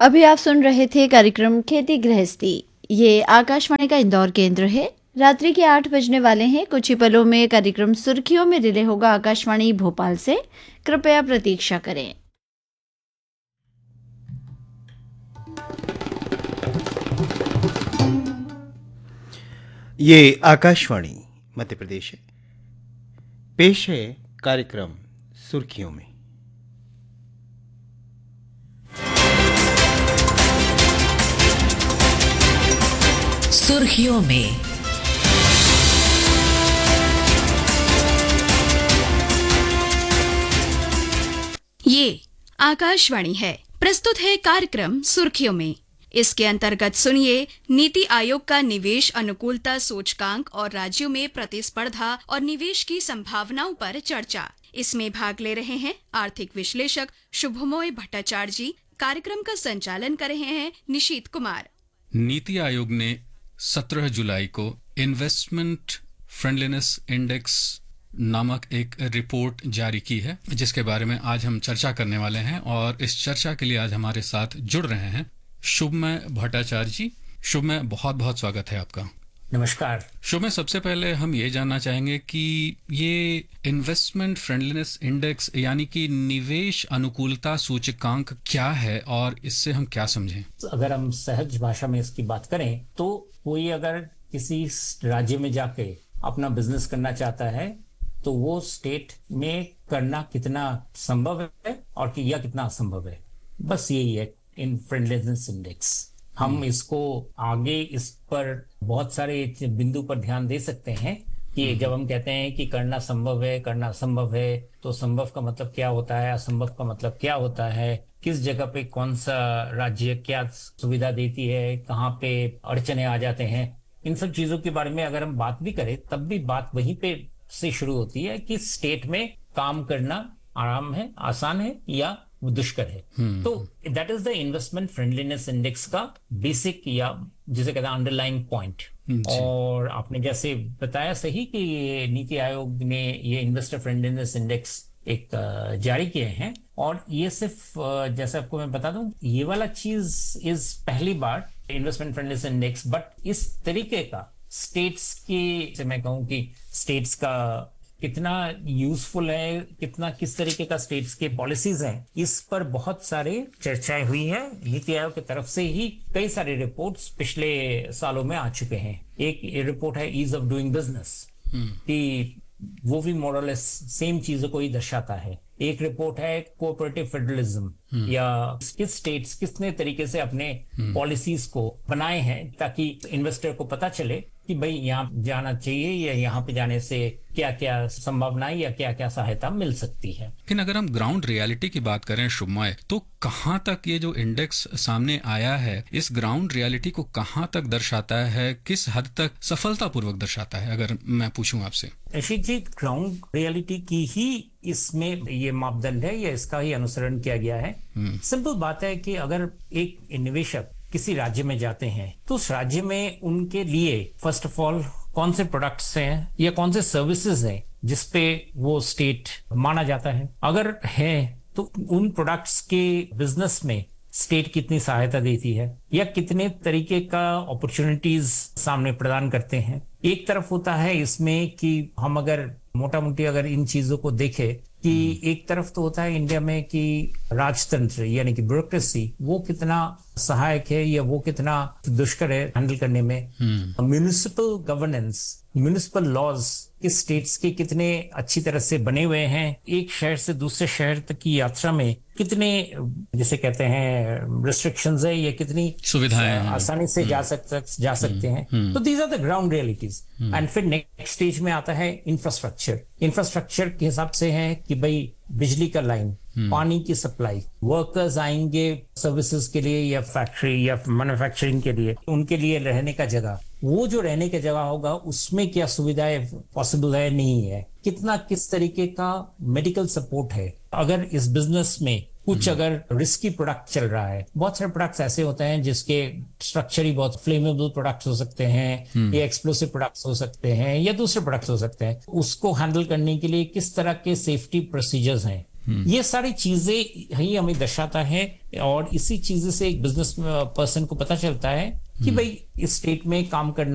अभी आप सुन रहे थे कार्यक्रम खेती गृहस्थी। ये आकाशवाणी का इंदौर केंद्र है। रात्रि के 8 बजने वाले हैं। कुछ ही पलों में कार्यक्रम सुर्खियों में रिले होगा आकाशवाणी भोपाल से। कृपया प्रतीक्षा करें। ये आकाशवाणी मध्य प्रदेश है। पेश है कार्यक्रम सुर्खियों में। सुर्खियों में ये आकाशवाणी है। प्रस्तुत है कार्यक्रम सुर्खियों में। इसके अंतर्गत सुनिए नीति आयोग का निवेश अनुकूलता सूचकांक और राज्यों में प्रतिस्पर्धा और निवेश की संभावनाओं पर चर्चा। इसमें भाग ले रहे हैं आर्थिक विश्लेषक शुभमोय भट्टाचार्य जी। कार्यक्रम का संचालन कर रहे हैं निशीत कुमार। नीति आयोग ने 17 जुलाई को इन्वेस्टमेंट फ्रेंडलीनेस इंडेक्स नामक एक रिपोर्ट जारी की है, जिसके बारे में आज हम चर्चा करने वाले हैं। और इस चर्चा के लिए आज हमारे साथ जुड़ रहे हैं शुभमय भट्टाचार्य जी। शुभमय, बहुत बहुत स्वागत है आपका। नमस्कार। शुभमय, सबसे पहले हम ये जानना चाहेंगे कि ये इन्वेस्टमेंट फ्रेंडलीनेस इंडेक्स यानी कि निवेश अनुकूलता सूचकांक क्या है और इससे हम क्या समझें? अगर हम सहज भाषा में इसकी बात करें तो कोई अगर किसी राज्य में जाके अपना बिजनेस करना चाहता है तो वो स्टेट में करना कितना संभव है और या कितना असंभव है, बस यही है इन फ्रेंडलीनेस इंडेक्स। हम इसको आगे इस पर बहुत सारे बिंदु पर ध्यान दे सकते हैं कि जब हम कहते हैं कि करना संभव है, करना असंभव है, तो संभव का मतलब क्या होता है, असंभव का मतलब क्या होता है, किस जगह पे कौन सा राज्य क्या सुविधा देती है, कहाँ पे अड़चने आ जाते हैं। इन सब चीजों के बारे में अगर हम बात भी करें तब भी बात वहीं पे से शुरू होती है कि स्टेट में काम करना आराम है, आसान है या दुष्कर है। तो that is the investment friendliness index का बेसिक या जिसे कहते हैं अंडरलाइंग पॉइंट। और आपने जैसे बताया सही कि ये नीति आयोग ने ये इन्वेस्टर फ्रेंडलीनेस इंडेक्स एक जारी किए हैं। और ये सिर्फ जैसे आपको मैं बता दूं, ये वाला चीज इस पहली बार इन्वेस्टमेंट फ्रेंडलीनेस इंडेक्स, बट इस तरीके का स्टेट्स की, से मैं कहूं कि स्टेट्स का कितना यूजफुल है, कितना किस तरीके का स्टेट्स के पॉलिसीज हैं, इस पर बहुत सारे चर्चाएं हुई है। नीति आयोग की तरफ से ही कई सारे रिपोर्ट्स पिछले सालों में आ चुके हैं। एक रिपोर्ट है ईज ऑफ डूइंग बिजनेस, कि वो भी मोरलेस सेम चीजों को ही दर्शाता है। एक रिपोर्ट है कोऑपरेटिव फेडरलिज्म, या किस स्टेट्स कितने तरीके से अपने पॉलिसीज को बनाए हैं ताकि इन्वेस्टर को पता चले कि भाई यहाँ जाना चाहिए या यहाँ पे जाने से क्या क्या संभावनाएं या क्या क्या सहायता मिल सकती है। लेकिन अगर हम ग्राउंड रियलिटी की बात करें शुभमय, तो कहाँ तक ये जो इंडेक्स सामने आया है, इस ग्राउंड रियलिटी को कहाँ तक दर्शाता है, किस हद तक सफलतापूर्वक दर्शाता है, अगर मैं पूछूं आपसे? अशीत जी, ग्राउंड रियलिटी की ही इसमें ये मापदंड है या इसका ही अनुसरण किया गया है। सिंपल बात है कि अगर एक निवेशक किसी राज्य में जाते हैं तो उस राज्य में उनके लिए फर्स्ट ऑफ ऑल कौन से प्रोडक्ट्स हैं या कौन से सर्विसेज हैं जिसपे वो स्टेट माना जाता है। अगर है तो उन प्रोडक्ट्स के बिजनेस में स्टेट कितनी सहायता देती है या कितने तरीके का अपॉर्चुनिटीज सामने प्रदान करते हैं। एक तरफ होता है इसमें कि हम अगर मोटा मोटी अगर इन चीजों को देखें कि एक तरफ तो होता है इंडिया में कि राजतंत्र यानी कि ब्यूरोक्रेसी वो कितना सहायक है या वो कितना दुष्कर है हैंडल करने में। म्युनिसिपल गवर्नेंस, म्युनिसिपल लॉज किस स्टेट्स के कितने अच्छी तरह से बने हुए हैं, एक शहर से दूसरे शहर तक की यात्रा में कितने जिसे कहते हैं रिस्ट्रिक्शंस है या कितनी सुविधाएं आसानी से जा सकते हैं। तो these are the ground realities. And फिर नेक्स्ट स्टेज में आता है इंफ्रास्ट्रक्चर। इंफ्रास्ट्रक्चर के हिसाब से है कि भाई बिजली का लाइन, पानी की सप्लाई, वर्कर्स आएंगे सर्विसेज के लिए या फैक्ट्री या मैन्युफैक्चरिंग के लिए, उनके लिए रहने का जगह, वो जो रहने का जगह होगा उसमें क्या सुविधाएं पॉसिबल है नहीं है, कितना किस तरीके का मेडिकल सपोर्ट है। अगर इस बिजनेस में कुछ अगर रिस्की प्रोडक्ट चल रहा है, बहुत सारे प्रोडक्ट्स ऐसे होते हैं जिसके स्ट्रक्चर ही बहुत फ्लेमेबल प्रोडक्ट्स हो सकते हैं या एक्सप्लोसिव प्रोडक्ट्स हो सकते हैं या दूसरे प्रोडक्ट्स हो सकते हैं, उसको हैंडल करने के लिए किस तरह के सेफ्टी प्रोसीजर्स हैं, ये सारी चीजें ही हमें दर्शाता है, और इसी चीज से एक बिजनेस पर्सन को पता चलता है कि भाई इस स्टेट में काम करना